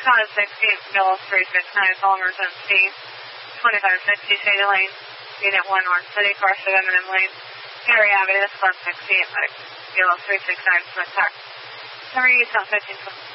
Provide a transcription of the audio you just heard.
Cause 16, Yellow 369, Palmer's MC, 2560 Shady Lane, Unit 1 North City, car 7 M Lane, Gary Avenue, Club 68, Yellow 369, Smith Park. Sorry, South 15.